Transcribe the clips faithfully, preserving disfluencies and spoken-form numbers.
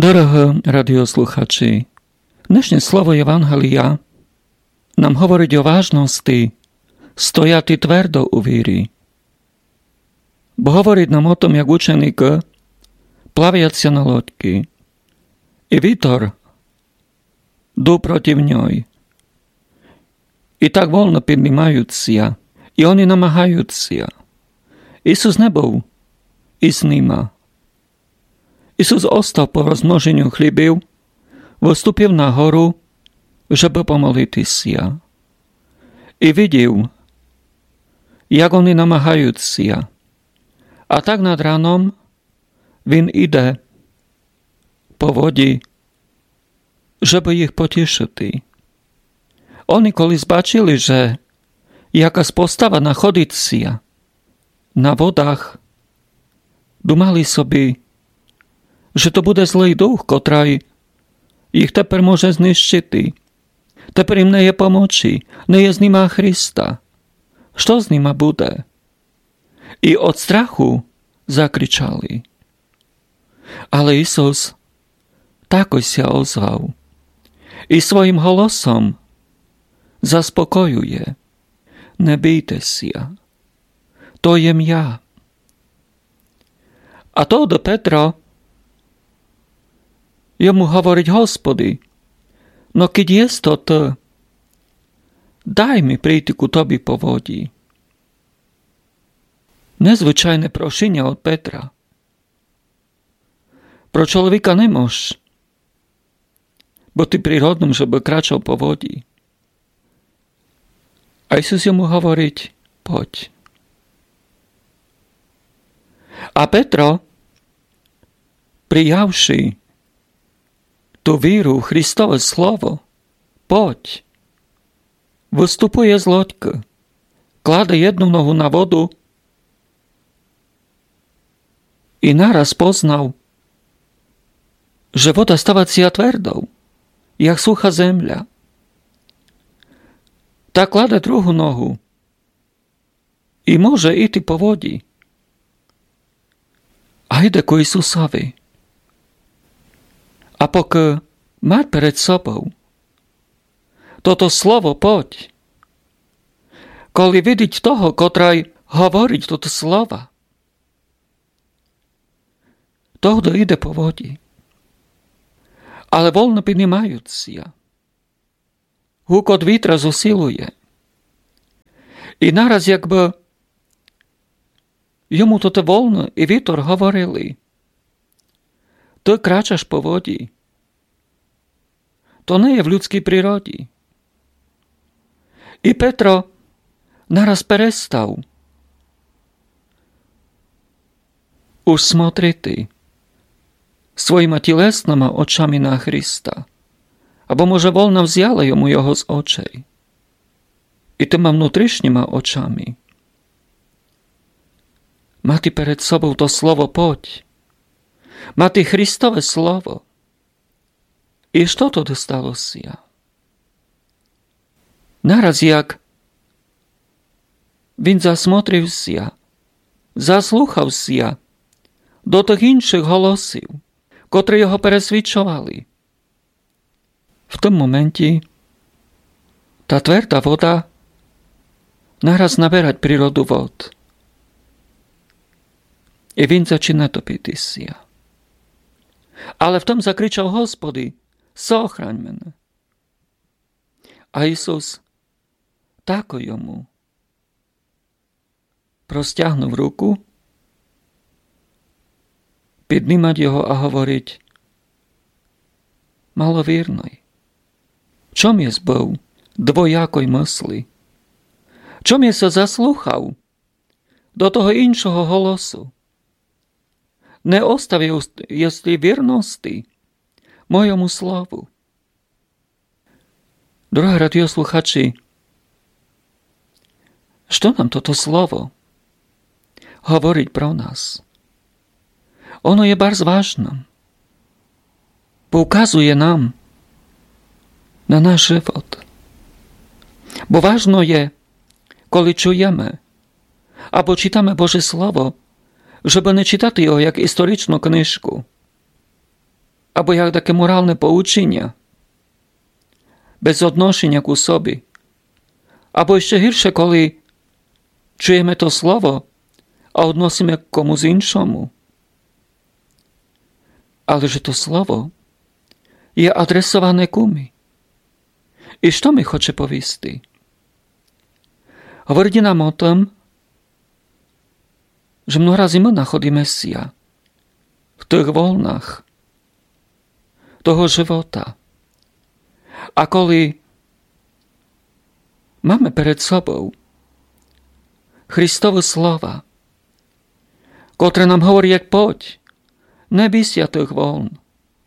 Дорого радіослухачі, dnešné slovo Evangelia nám hovoriť o vážnosti stojati tvrdo u víry. Bo hovoriť nám o tom, jak učeník plaviaci na loďky i vítr dú proti ňoj. I tak voľno піднімаються, i oni намагаються. Ісус nebol i s nima. Ісус остав по розмноженню хлібів, виступив на гору, щоб помолитися. І видів, як вони намагаються. А так над раном він іде по воді, щоб їх потішити. Вони колись бачили, що якась постава знаходиться на водах, думали собі, że to буде злий дух, котрий їх тепер може знищити. Тепер їм не є помочі, не є з ними Христа. Що з ними буде? І від страху закричали. Але Ісус також ся озвав і своїм голосом заспокоює. Не бійтеся, то єм я. А то до Петра Йому говорить: Господи, но keď je to Ty, дай mi прийти ku Тобі по воді. Незвичайне прошення від Петра. Про чоловіка не можеш, бо ти природним, щоб крачав по воді. А Ісус йому говорить: подь. А Петро, приявши ту віру в Христове Слово, подь, виступує з лодьки, кладе одну ногу на воду і нараз познав, że woda stała się twardą, jak sucha земля. Та кладе другу ногу і може йти по воді. А йде ко Ісусові. A poky ma перед собою toto слово «подь», коли видить того, котрий говорить toto слова, того йде по воді. Але вольно піднімаються. Гукот вітра зусилує. І нараз якби йому toto вольно і вітер говорили: Ти крачеш по воді. To nie je w ludzkiej przyrodzie. I Petro naraz перестав už смотрити своїми тілесними очами на Христа, або, може, вольно взяла йому його з очей, і тими внутрішніми очами мати перед собою то слово «подь», мати Христове Слово. І що тоді сталося? Нараз як він засмотрився, заслухався до тих інших голосів, котрі його пересвідчували. В тому моменті та тверда вода нараз набирать природу вод. І він починає топитися. Але в тому закричав: Господи, сохрань мене. А Ісус тако йому простягнув руку, піднімать його, а говорить: маловірний, чом єс був двоякої мислі? Чом єс заслухав до того іншого голосу? Не оставив єсти вірності моєму слову. Дорогі радіослухачі, що нам toto слово говорить про нас? Воно є bardzo ważne, бо указує нам на наш живот. Бо важно є, коли чуємо або читamy Боже Слово, żeby nie czytać його як історичну книжку, Або як таке моральне поучення, без odnoszenia ku собі. Або ще гірше, коли чуємо то слово, а odnosíme к комусь іншому. Але ж то слово є адресоване кумі. І що ми хоче повісти? Говорить нам o tom, že mnoho razy my nachodíme sia v tých voľnách toho života. A koli máme pred sobou Christovo slova, ktoré nám hovorí, jak poď, nebij sia tých voľn.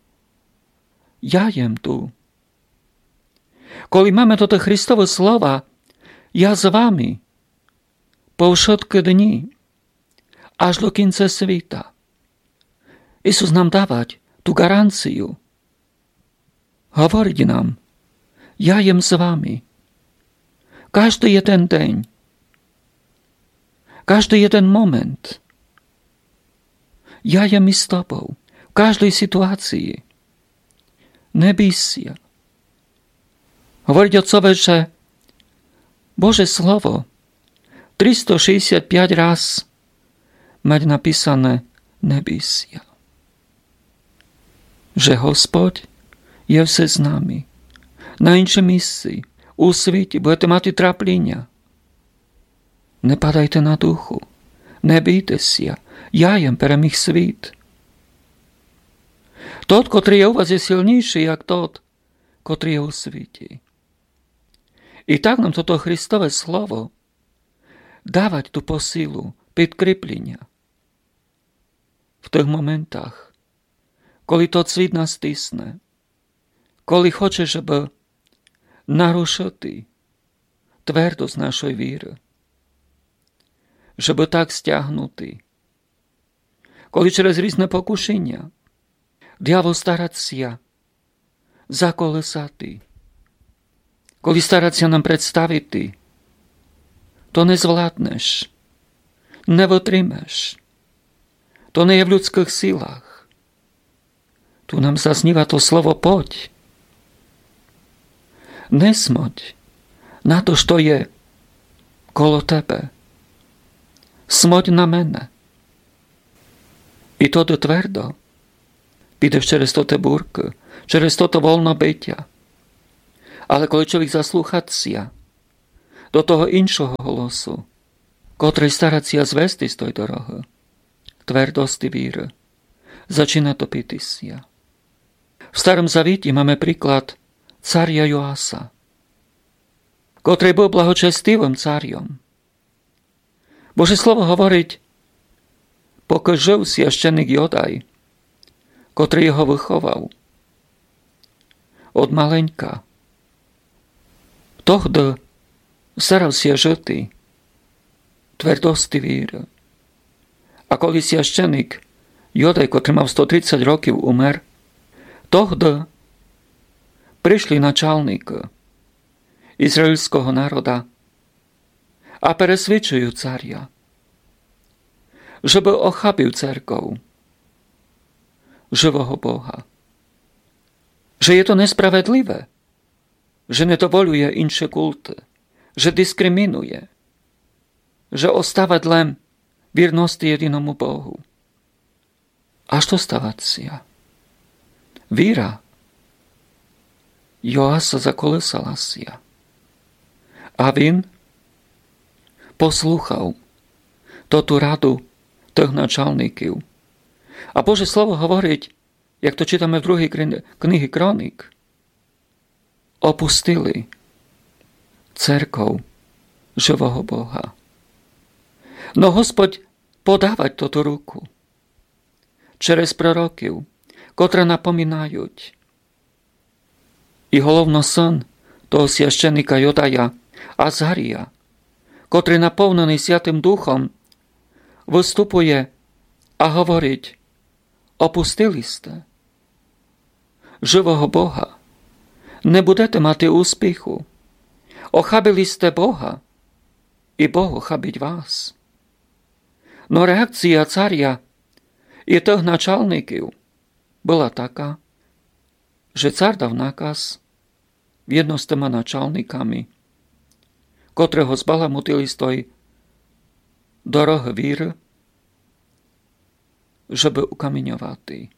Ja jem tu. Koli máme toto Christovo slova, ja z vami po všetky dni až do konca sveta. Isus nám dávať tú garanciu. Hovoriť nám, ja jem s vami. Každý jeden deň. Každý jeden moment. Ja jem i s tobou. V každej situácii. Nebij si. Hovoriť Otcové, že Bože slovo tristošesťdesiatpäť raz mať napísané nebij si. Že Hospod je vse s nami. Na inšej misii, u sviti, budete mať tráplenia. Nepadajte na duchu. Nebijte si. Ja jem pre mých svít. Tot, ktorý je u vás, je silnejší, jak tot, ktorý je u sviti. I tak nám toto Christové slovo dávať tú posílu, podkreplenia. V tých momentách, koli to cvít nás stisne, koli hoče, żeby narušiti tvrdosť našej víry, żeby tak stiahnuti, koli čerez rізne pokušenia, diabol starať sia, zakolesati, koli starať sa nám predstaviť, to nezvládneš, nevotrimeš, to nie je v ľudských silách. Tu nám zazníva to slovo poď. Nesmoď na to, što je kolo tebe. Smoď na mene. I to tvrdo. Pídeš čerez toto búrky, čerez toto voľno bytia. Ale koli človek zaslúchať sia do toho inšoho hlasu, kotrej starať sia zvesty z tej dorohy, tvrdosti víry, začína to píti sia. V Starom Zavíti máme príklad caria Joasa, kotrej bol blahočestivým cariom. Bože slovo hovoriť, pokiaľ žil sviaštenik Jodaj, ktorý ho vychoval od maleňka. Tohdy staral sa žity tvrdosti víry. A koli sviaštenik Jodaj, ktorý mal stotridsať rokov, umer, tohdy prišli načalníky izraelského národa a presvedčujú caria, že by ochabil cerkov živého Boha. Že je to nespravedlivé, že nedovoluje inšie kulty, že diskriminuje, že ostávať len viernosti jedinomu Bohu. A što stavať sia? Víra Joasa zakolesala sia. A vin poslúchal toto radu tých načalníkov. A Bože slovo hovoriť, jak to čítame v druhej knihy Kronik, opustili cerkov živého Boha. No Hospod podávať toto ruku čerez prorokov, ktoré napomínajú. I hlavno syn toho sviaštenika Jodaja, Azaria, ktorý naplnený Svätým Duchom vystupuje a hovoriť, opustili ste živého Boha, nebudete mať úspechu, ochabili ste Boha i Boh ochabiť vás. No reakcia caria i tých načalníkov bola taká, že car dal nákaz jedno s tými načálnikami, kotrého zbalamutili stoj doroh vír, żeby ukamieniowati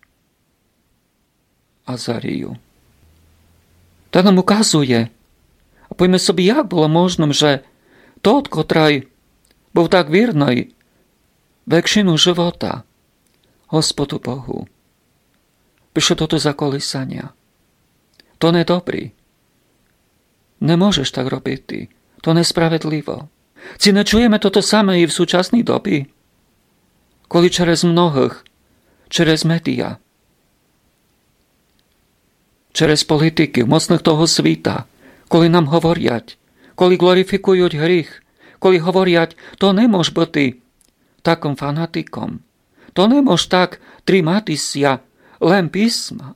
Azariju. To nam ukazuje, a powiemy sobie, jak było możliwe, że tot, który był tak wierny wekšinu żywota Gospodu Bohu, píše toto zakolísania. To nedobrý. Nemôžeš tak robiť ty. To nespravedlivo. Či nečujeme toto samé i v súčasnej dobi? Kvôli čerez mnohých, čerez média, čerez politiky, mocných toho svita, kvôli nám hovoriať, kvôli glorifikujú hrych, kvôli hovoriať, to nemôž byť ty takom fanatikom. To nemôž tak trimátisia len písma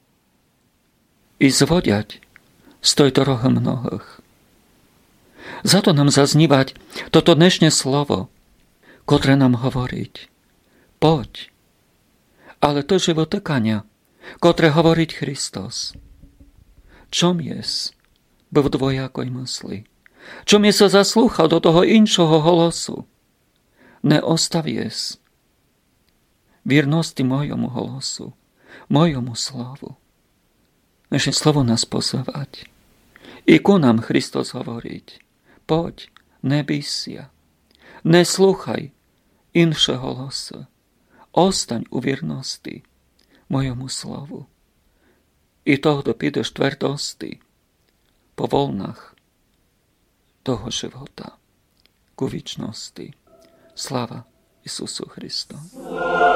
i zvodiať stoj doroh mnohých. Za to nám zaznívať toto dnešné slovo, ktoré nám hovoriť. Poď. Ale to životykania, ktoré hovoriť Christos. Čom jes byl v dvojakoj mysli? Čom je sa zaslúchal do toho inšoho holosu? Neostav jes viernosti mojomu holosu, mojomu slovu. Naše slovo nás pozvať. I ku nám Christos hovoriť. Poď, nebij sa. Neslúchaj inšeho holosu. Ostaň u viernosti mojomu slovu. I toho dopídeš tvrdosti po voľnách toho života ku vičnosti. Sláva Isusu Christu.